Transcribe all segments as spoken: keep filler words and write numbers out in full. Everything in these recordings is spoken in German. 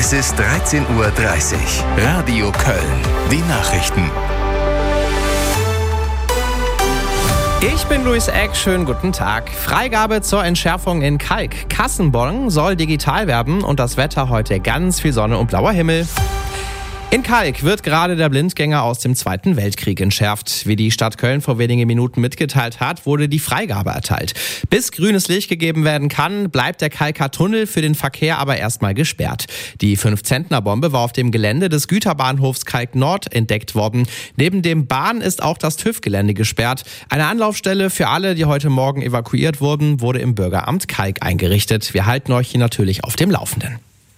Es ist dreizehn Uhr dreißig. Radio Köln. Die Nachrichten. Ich bin Luis Eck, schönen guten Tag. Freigabe zur Entschärfung in Kalk. Kassenbon soll digital werden und das Wetter heute ganz viel Sonne und blauer Himmel. In Kalk wird gerade der Blindgänger aus dem Zweiten Weltkrieg entschärft. Wie die Stadt Köln vor wenigen Minuten mitgeteilt hat, wurde die Freigabe erteilt. Bis grünes Licht gegeben werden kann, bleibt der Kalker Tunnel für den Verkehr aber erstmal gesperrt. Die fünf-Zentner-Bombe war auf dem Gelände des Güterbahnhofs Kalk Nord entdeckt worden. Neben dem Bahn ist auch das TÜV-Gelände gesperrt. Eine Anlaufstelle für alle, die heute Morgen evakuiert wurden, wurde im Bürgeramt Kalk eingerichtet. Wir halten euch hier natürlich auf dem Laufenden.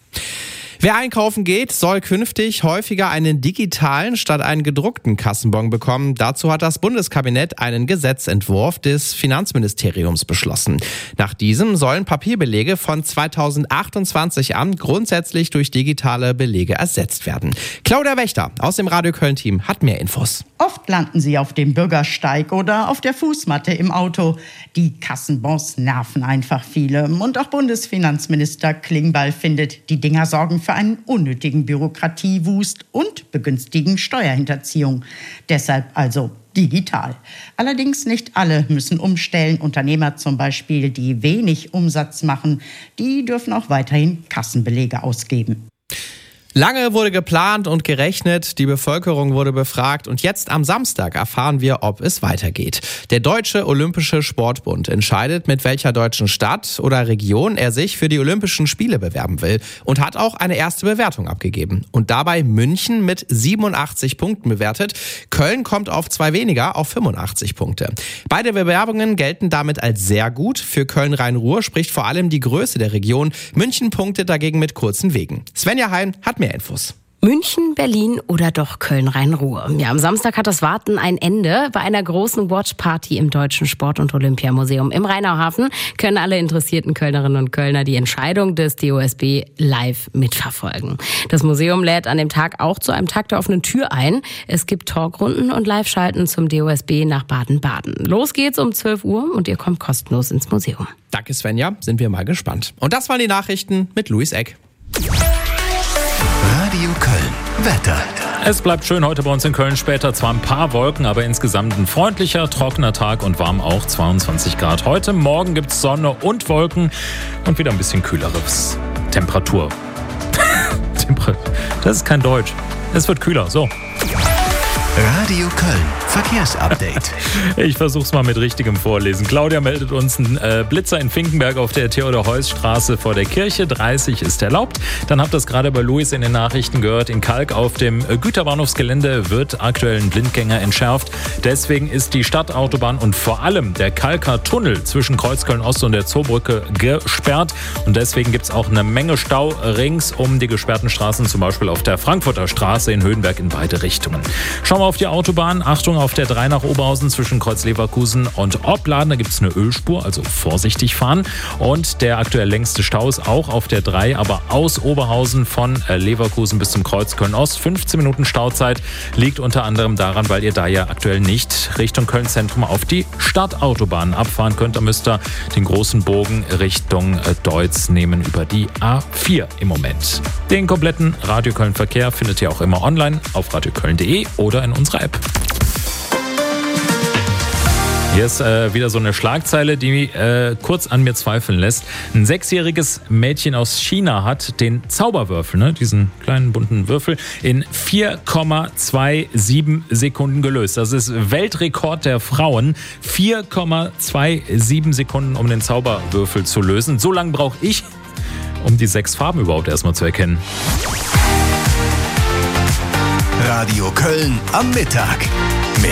Wer einkaufen geht, soll künftig häufiger einen digitalen statt einen gedruckten Kassenbon bekommen. Dazu hat das Bundeskabinett einen Gesetzentwurf des Finanzministeriums beschlossen. Nach diesem sollen Papierbelege von zweitausendachtundzwanzig an grundsätzlich durch digitale Belege ersetzt werden. Claudia Wächter aus dem Radio Köln-Team hat mehr Infos. Oft landen sie auf dem Bürgersteig oder auf der Fußmatte im Auto. Die Kassenbons nerven einfach viele. Und auch Bundesfinanzminister Klingbeil findet, die Dinger sorgen für einen unnötigen Bürokratiewust und begünstigen Steuerhinterziehung. Deshalb also digital. Allerdings nicht alle müssen umstellen. Unternehmer zum Beispiel, die wenig Umsatz machen, die dürfen auch weiterhin Kassenbelege ausgeben. Lange wurde geplant und gerechnet, die Bevölkerung wurde befragt und jetzt am Samstag erfahren wir, ob es weitergeht. Der Deutsche Olympische Sportbund entscheidet, mit welcher deutschen Stadt oder Region er sich für die Olympischen Spiele bewerben will und hat auch eine erste Bewertung abgegeben. Und dabei München mit siebenundachtzig Punkten bewertet. Köln kommt auf zwei weniger, auf fünfundachtzig Punkte. Beide Bewerbungen gelten damit als sehr gut. Für Köln-Rhein-Ruhr spricht vor allem die Größe der Region. München punktet dagegen mit kurzen Wegen. Svenja Hein hat mehr Infos. München, Berlin oder doch Köln-Rhein-Ruhr. Ja, am Samstag hat das Warten ein Ende. Bei einer großen Watchparty im Deutschen Sport- und Olympiamuseum im Rheinauhafen können alle interessierten Kölnerinnen und Kölner die Entscheidung des D O S B live mitverfolgen. Das Museum lädt an dem Tag auch zu einem Tag der offenen Tür ein. Es gibt Talkrunden und Live-Schalten zum D O S B nach Baden-Baden. Los geht's um zwölf Uhr und ihr kommt kostenlos ins Museum. Danke Svenja, sind wir mal gespannt. Und das waren die Nachrichten mit Luis Eck. Radio Köln. Wetter. Es bleibt schön heute bei uns in Köln, später zwar ein paar Wolken, aber insgesamt ein freundlicher, trockener Tag und warm auch zweiundzwanzig Grad. Heute Morgen gibt's Sonne und Wolken und wieder ein bisschen kühleres Temperatur. Das ist kein Deutsch. Es wird kühler, so. Radio Köln. Verkehrsupdate. Ich versuch's mal mit richtigem Vorlesen. Claudia meldet uns einen äh, Blitzer in Finkenberg auf der Theodor-Heuss-Straße vor der Kirche. dreißig ist erlaubt. Dann habt ihr es gerade bei Luis in den Nachrichten gehört. In Kalk auf dem Güterbahnhofsgelände wird aktuell ein Blindgänger entschärft. Deswegen ist die Stadtautobahn und vor allem der Kalker Tunnel zwischen Kreuzköln-Ost und der Zoobrücke gesperrt. Und deswegen gibt's auch eine Menge Stau rings um die gesperrten Straßen, zum Beispiel auf der Frankfurter Straße in Höhenberg in beide Richtungen. Schauen wir auf die Autobahn. Achtung auf der drei nach Oberhausen zwischen Kreuz Leverkusen und Opladen. Da gibt es eine Ölspur, also vorsichtig fahren. Und der aktuell längste Stau ist auch auf der drei, aber aus Oberhausen von Leverkusen bis zum Kreuz Köln-Ost. fünfzehn Minuten Stauzeit liegt unter anderem daran, weil ihr da ja aktuell nicht Richtung Köln-Zentrum auf die Stadtautobahn abfahren könnt. Da müsst ihr den großen Bogen Richtung Deutz nehmen über die A vier im Moment. Den kompletten Radio Köln-Verkehr findet ihr auch immer online auf radioköln punkt de oder in unserer App. Hier ist äh, wieder so eine Schlagzeile, die äh, kurz an mir zweifeln lässt. Ein sechsjähriges Mädchen aus China hat den Zauberwürfel, ne, diesen kleinen bunten Würfel, in vier Komma siebenundzwanzig Sekunden gelöst. Das ist Weltrekord der Frauen. vier Komma siebenundzwanzig Sekunden, um den Zauberwürfel zu lösen. So lange brauche ich, um die sechs Farben überhaupt erstmal zu erkennen. Radio Köln am Mittag mit